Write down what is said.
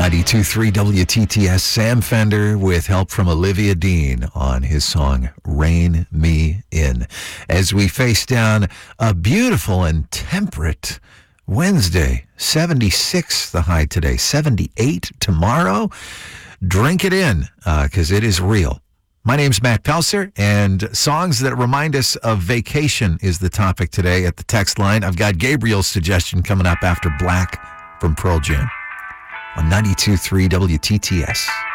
92.3 WTTS, Sam Fender with help from Olivia Dean on his song Rain Me In. As we face down a beautiful and temperate Wednesday, 76 the high today, 78 tomorrow. Drink it in because it is real. My name's Matt Pelser, and songs that remind us of vacation is the topic today at the text line. I've got Gabriel's suggestion coming up after Black from Pearl Jam on 92.3 WTTS.